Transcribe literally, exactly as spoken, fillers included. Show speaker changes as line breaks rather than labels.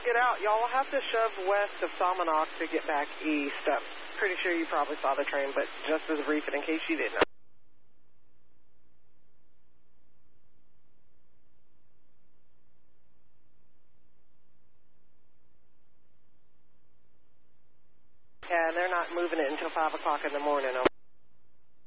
get out. Y'all will have to shove west of Salmonok to get back east. I'm pretty sure you probably saw the train, but just as a brief, in case you didn't. Yeah, and they're not moving it until five o'clock in the morning.